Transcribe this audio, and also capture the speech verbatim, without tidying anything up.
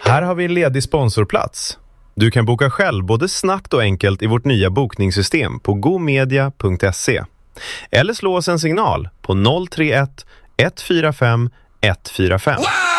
Här har vi en ledig sponsorplats. Du kan boka själv både snabbt och enkelt i vårt nya bokningssystem på gomedia punkt se. Eller slå oss en signal på noll tre ett ett fyra fem ett fyra fem. Wow!